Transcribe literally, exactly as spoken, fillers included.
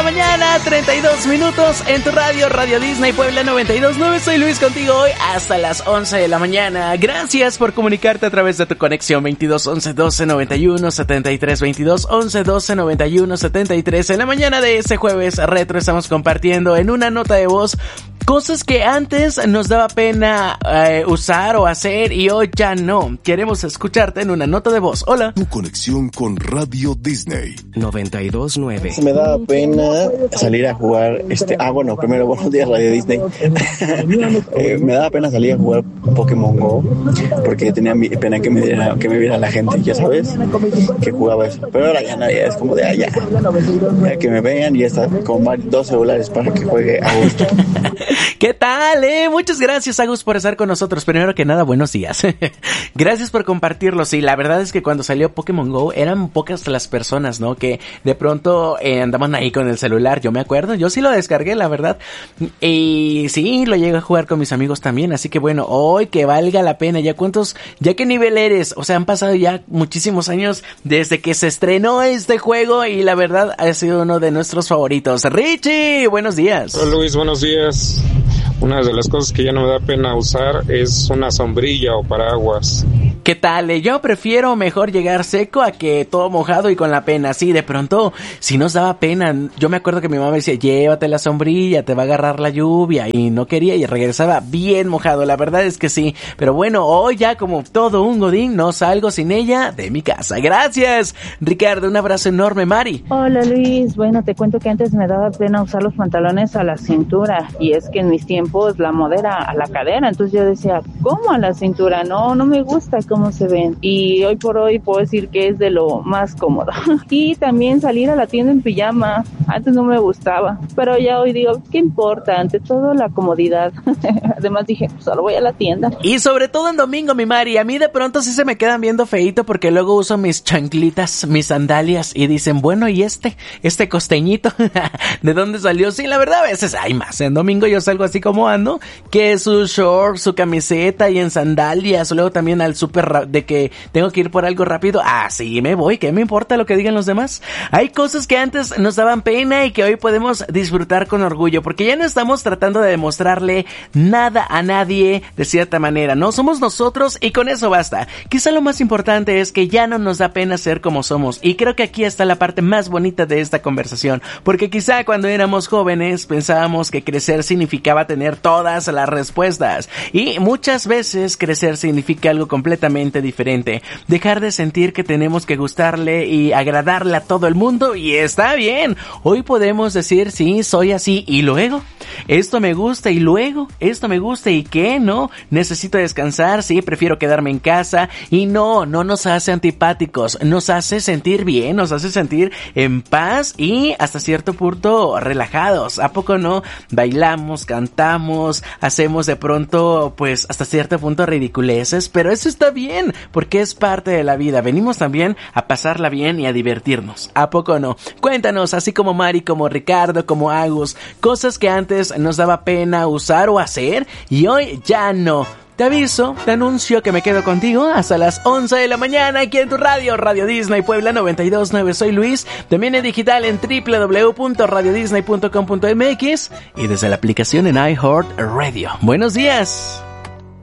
mañana, treinta y dos minutos en tu radio, Radio Disney Puebla noventa y dos punto nueve. Soy Luis contigo hoy hasta las once de la mañana. Gracias por comunicarte a través de tu conexión veintidós once doce noventa y uno setenta y tres, veintidós once doce noventa y uno setenta y tres. En la mañana de este jueves retro estamos compartiendo en una nota de voz cosas que antes nos daba pena eh, usar o hacer y hoy ya no. Queremos escucharte en una nota de voz. Hola. Tu conexión con Radio Disney noventa y dos punto nueve. Me daba pena salir a jugar, este, ah bueno, primero buenos días Radio Disney. eh, me daba pena salir a jugar Pokémon Go porque tenía pena que me diera, que me viera la gente, ya sabes, que jugaba eso. Pero ahora ya no, ya es como de allá, ya que me vean y ya está con dos celulares para que juegue a gusto. ¿Qué tal, eh? Muchas gracias, Agus, por estar con nosotros. Primero que nada, buenos días. Gracias por compartirlo. Sí, la verdad es que cuando salió Pokémon Go eran pocas las personas, ¿no? Que de pronto eh, andaban ahí con el celular. Yo me acuerdo, yo sí lo descargué, la verdad. Y sí, lo llegué a jugar con mis amigos también. Así que bueno, hoy que valga la pena. ¿Ya cuántos, ya qué nivel eres? O sea, han pasado ya muchísimos años desde que se estrenó este juego y la verdad ha sido uno de nuestros favoritos. Richie, buenos días. Hola Luis, buenos días. Una de las cosas que ya no me da pena usar es una sombrilla o paraguas. ¿Qué tal? Yo prefiero mejor llegar seco a que todo mojado y con la pena. Sí, de pronto, si nos daba pena. Yo me acuerdo que mi mamá me decía, llévate la sombrilla, te va a agarrar la lluvia. Y no quería y regresaba bien mojado. La verdad es que sí. Pero bueno, hoy ya como todo un godín, no salgo sin ella de mi casa. Gracias, Ricardo. Un abrazo enorme, Mari. Hola, Luis. Bueno, te cuento que antes me daba pena usar los pantalones a la cintura. Y es que en mis tiempos la moda era a la cadera. Entonces yo decía, ¿cómo a la cintura? No, no me gusta cómo se ven. Y hoy por hoy puedo decir que es de lo más cómodo. Y también salir a la tienda en pijama. Antes no me gustaba, pero ya hoy digo, ¿qué importa? Ante todo la comodidad. Además dije, solo voy a la tienda. Y sobre todo en domingo, mi Mari. A mí de pronto sí se me quedan viendo feíto porque luego uso mis chanclitas, mis sandalias y dicen, bueno, ¿y este? Este costeñito, ¿de dónde salió? Sí, la verdad a veces hay más. En domingo yo salgo así como ando, que su short, su camiseta y en sandalias. Luego también al súper de que tengo que ir por algo rápido. Así me voy, ¿qué me importa lo que digan los demás? Hay cosas que antes nos daban pena y que hoy podemos disfrutar con orgullo, porque ya no estamos tratando de demostrarle nada a nadie de cierta manera, no somos nosotros y con eso basta. Quizá lo más importante es que ya no nos da pena ser como somos, y creo que aquí está la parte más bonita de esta conversación, porque quizá cuando éramos jóvenes pensábamos que crecer significaba tener todas las respuestas, y muchas veces crecer significa algo completamente diferente, dejar de sentir que tenemos que gustarle y agradarle a todo el mundo, y está bien. Hoy podemos decir, sí, soy así, y luego, esto me gusta, y luego, esto me gusta, y qué, no, necesito descansar, sí, prefiero quedarme en casa, y no, no nos hace antipáticos, nos hace sentir bien, nos hace sentir en paz y hasta cierto punto relajados. ¿A poco no? Bailamos, cantamos, hacemos de pronto, pues, hasta cierto punto ridiculeces, pero eso está bien, porque es parte de la vida. Venimos también a pasarla bien y a divertirnos. ¿A poco no? Cuéntanos, así como Mari, como Ricardo, como Agus, cosas que antes nos daba pena usar o hacer y hoy ya no. Te aviso, te anuncio que me quedo contigo hasta las once de la mañana aquí en tu radio, Radio Disney Puebla noventa y dos punto nueve. Soy Luis, también en digital en doble u doble u doble u punto radio disney punto com punto m x y desde la aplicación en iHeartRadio. Buenos días.